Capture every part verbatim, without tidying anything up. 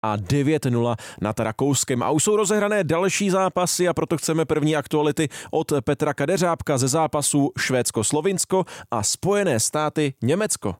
a devět nula nad Rakouskem. A už jsou rozehrané další zápasy a proto chceme první aktuality od Petra Kadeřábka ze zápasů Švédsko-Slovinsko a Spojené státy Německo.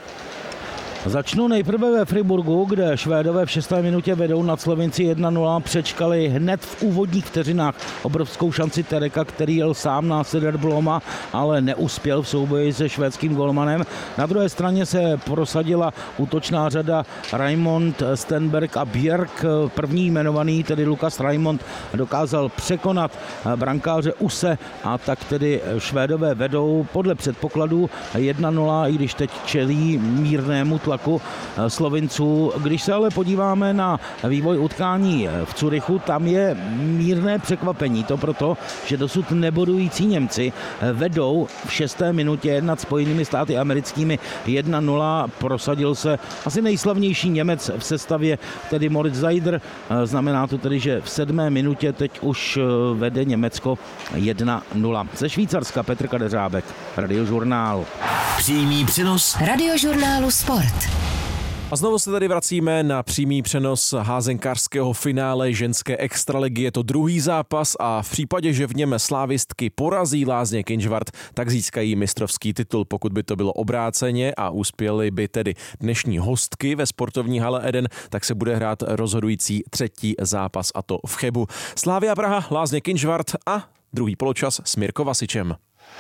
Začnu nejprve ve Friburgu, kde Švédové v šesté minutě vedou nad Slovinci jedna nula. Přečkali hned v úvodních vteřinách obrovskou šanci Tereka, který jel sám na Söderbloma, ale neuspěl v souboji se švédským golmanem. Na druhé straně se prosadila útočná řada Raimond, Stenberg a Björk. První jmenovaný, tedy Lukas Raimond, dokázal překonat brankáře Use a tak tedy Švédové vedou podle předpokladů jedna nula, i když teď čelí mírnému tlaku Slovinců. Když se ale podíváme na vývoj utkání v Curychu, tam je mírné překvapení. To proto, že dosud nebodující Němci vedou v šesté minutě nad Spojenými státy americkými jedna nula. Prosadil se asi nejslavnější Němec v sestavě, tedy Moritz Seider. Znamená to tedy, že v sedmé minutě teď už vede Německo jedna nula. Ze Švýcarska Petr Kadeřábek, Radiožurnál. Přímý přenos Radiožurnálu Sport. A znovu se tady vracíme na přímý přenos házenkářského finále ženské extraligy. Je to druhý zápas a v případě, že v něm slávistky porazí Lázně Kynžvart, tak získají mistrovský titul. Pokud by to bylo obráceně a uspěly by tedy dnešní hostky ve sportovní hale Eden, tak se bude hrát rozhodující třetí zápas, a to v Chebu. Slavia Praha, Lázně Kynžvart a druhý poločas s Mirko Vasičem.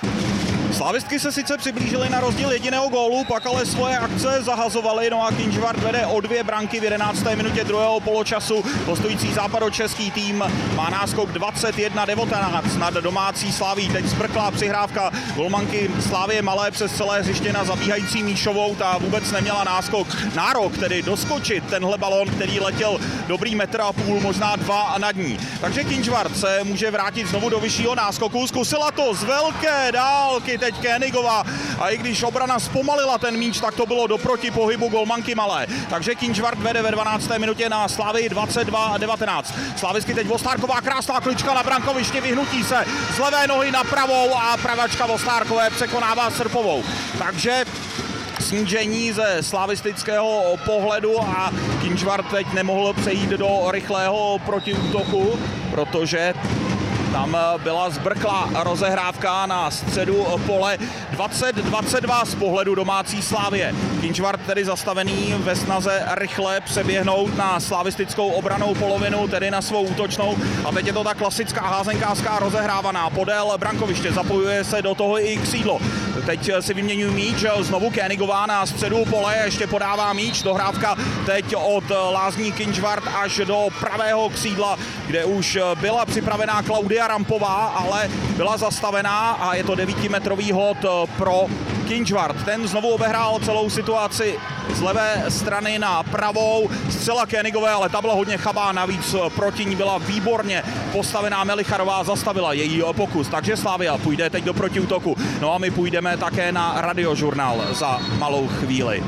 Slávistky se sice přiblížily na rozdíl jediného gólu, pak ale svoje akce zahazovaly, no a Kynžvart vede o dvě branky v jedenácté minutě druhého poločasu. Hostující západočeský tým má náskok dvacet jedna devatenáct nad domácí Slaví. Teď zbrklá přihrávka golmanky Slávie Malé přes celé hřiště na zabíhající Míšovou, ta vůbec neměla náskok. Nárok tedy doskočit tenhle balón, který letěl dobrý metr a půl, možná dva nad ní. Takže Kynžvart se může vrátit znovu do vyššího náskoku, zkusila to z velké dálky teď Koenigová, a i když obrana zpomalila ten míč, tak to bylo do protipohybu golmanky Malé. Takže Kynžvart vede ve dvanácté minutě na Slavii dvacet dva devatenáct. Slavisky teď Vostárková, krásná klička na brankovišti, vyhnutí se z levé nohy na pravou a pravačka Vostárkové překonává Srpovou. Takže snížení ze slavistického pohledu a Kynžvart teď nemohl přejít do rychlého protiútoku, protože tam byla zbrklá rozehrávka na středu pole. dvacet dvacet dva z pohledu domácí Slávie. Kynžvart tedy zastavený ve snaze rychle přeběhnout na slavistickou obranou polovinu, tedy na svou útočnou. A teď je to ta klasická házenkářská rozehrávaná podél brankoviště. Zapojuje se do toho i křídlo. Teď si vyměňují míč, znovu Koenigová na středu pole, ještě podává míč. Dohrávka teď od Lázní Kynžvart až do pravého křídla, kde už byla připravená Klaudia Rampová, ale byla zastavená a je to devítimetrový hod pro Kynžvart. Ten znovu obehrál celou situaci z levé strany na pravou. Střela Koenigové, ale ta byla hodně chabá, navíc proti ní byla výborně postavená Melicharová, zastavila její pokus. Takže Slavia půjde teď do protiútoku. No a my půjdeme také na Radiožurnál za malou chvíli.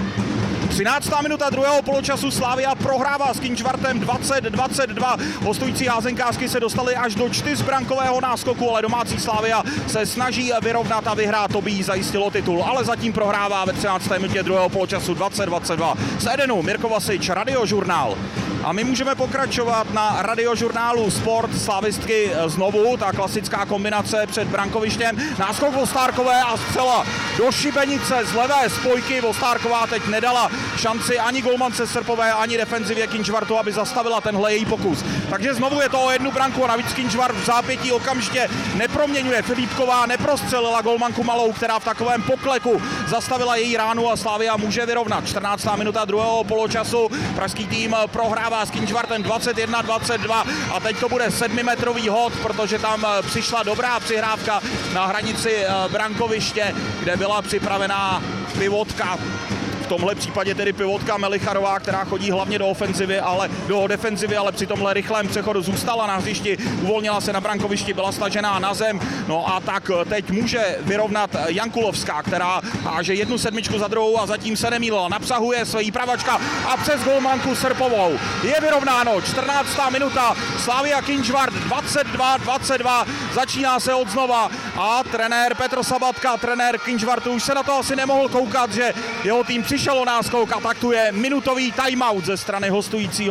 třináctá minuta druhého poločasu, Slavia prohrává s Kynžvartem dvacet dvacet dva. Hostující házenkářky se dostali až do čtyřbrankového náskoku, ale domácí Slavia se snaží vyrovnat a vyhrát, to by jí zajistilo titul, ale zatím prohrává ve třinácté minutě druhého poločasu dvacet dvacet dva. Z Edenu Mirko Vasič, Radiožurnál. A my můžeme pokračovat na Radiožurnálu Sport. Slavistky znovu, ta klasická kombinace před brankovištěm. Náskok Vostárkové a střela do šibenice z levé spojky. Vostárková teď nedala šanci ani golmance Srpové, ani defenzivě Kynžvartu, aby zastavila tenhle její pokus. Takže znovu je to o jednu branku a navíc Kynžvart v zápětí okamžitě neproměňuje. Filipková neprostřelila golmanku Malou, která v takovém pokleku zastavila její ránu a Slavia může vyrovnat. čtrnáctá minuta druhého poločasu. Pražský tým prohrává s Kynžvartem dvacet jedna dvacet dva a teď to bude sedmimetrový hod, protože tam přišla dobrá přihrávka na hranici brankoviště, kde byla připravená pivotka. V tomhle případě tedy pivotka Melicharová, která chodí hlavně do ofenzivy, ale do defenzivy, ale při tomhle rychlém přechodu zůstala na hřišti, uvolnila se na brankovišti, byla stažená na zem. No a tak teď může vyrovnat Jankulovská, která háže jednu sedmičku za druhou a zatím se nemýlila. Napsahuje svojí pravačka a přes golmanku Srpovou. Je vyrovnáno, čtrnáctá minuta, Slavia Kynžvart dvacet dva dvacet dva, začíná se od znova a trenér Petr Sabatka, trenér Kynžvartu, už se na to asi nemohl koukat, že jeho tým přišel o náskok a tak tu je minutový timeout ze strany hostujícího